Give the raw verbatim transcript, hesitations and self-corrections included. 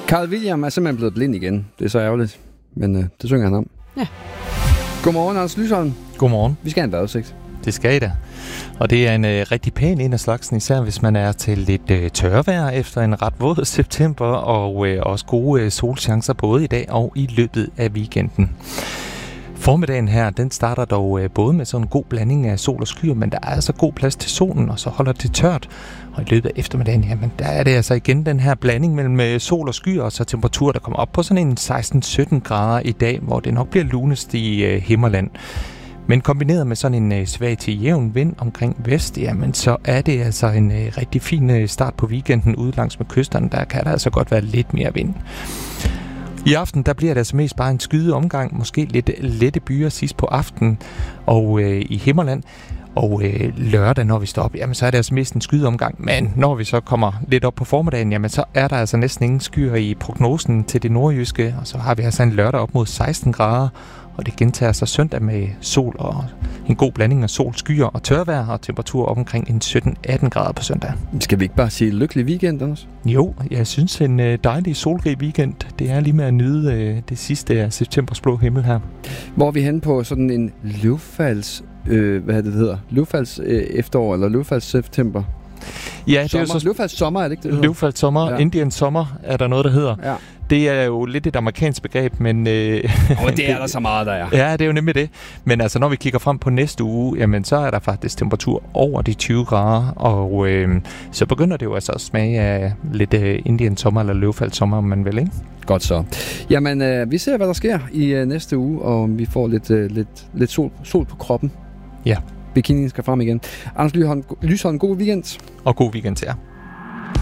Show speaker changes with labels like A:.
A: Carl William er simpelthen blevet blind igen. Det er så ærgerligt, men øh, det synger han om.
B: Ja.
A: Godmorgen, Anders Lysholm.
C: Godmorgen.
A: Vi skal have en vejrudsigt.
C: Det skal I da. Og det er en øh, rigtig pæn en af slagsen, især hvis man er til lidt øh, tørvejr efter en ret våd september, og øh, også gode øh, solchancer både i dag og i løbet af weekenden. Formiddagen her, den starter dog øh, både med sådan en god blanding af sol og skyer, men der er altså god plads til solen, og så holder det tørt. Og i løbet af eftermiddagen, jamen, der er det altså igen den her blanding mellem øh, sol og skyer, og så temperatur, der kommer op på sådan en seksten sytten grader i dag, hvor det nok bliver lunest i øh, Himmerland. Men kombineret med sådan en øh, svag til jævn vind omkring vest, jamen så er det altså en øh, rigtig fin øh, start på weekenden ude langs med kysterne. Der kan der altså godt være lidt mere vind. I aften, der bliver det altså mest bare en skyde omgang, måske lidt lette byer sidst på aftenen og øh, i Himmerland. Og øh, lørdag, når vi står op, jamen så er det altså mest en skydeomgang. Men når vi så kommer lidt op på formiddagen, jamen så er der altså næsten ingen skyer i prognosen til det nordjyske. Og så har vi altså en lørdag op mod seksten grader. Og det gentager sig søndag med sol og en god blanding af sol, skyer og tørvejr. Og temperatur op omkring en sytten atten grader på søndag.
A: Skal vi ikke bare sige lykkelig weekend, Anders?
C: Jo, jeg synes en øh, dejlig solrig weekend. Det er lige med at nyde øh, det sidste af septembers blå himmel her.
A: Hvor er vi henne på sådan en løvfalds... Øh, hvad det hedder? Løvfalds øh, efterår, eller løvfalds september?
C: Ja, det
A: sommer.
C: er jo så...
A: Løvfalds sommer, er det ikke det?
C: Løvfalds sommer, ja. Indian sommer er der noget, der hedder.
A: Ja.
C: Det er jo lidt et amerikansk begreb, men... Øh,
A: oh, det er der så meget, der er.
C: Ja, det er jo nemlig det. Men altså, når vi kigger frem på næste uge, jamen så er der faktisk temperatur over de tyve grader, og øh, så begynder det jo altså at smage af lidt øh, Indian sommer, eller løvfalds sommer, om man vil, ikke?
A: Godt så. Jamen, øh, vi ser, hvad der sker i øh, næste uge, og vi får lidt, øh, lidt, lidt sol, sol på kroppen.
C: Ja.
A: Bikinien skal frem igen. Anders Lysholm, Lysholm, god weekend.
C: Og god weekend til jer.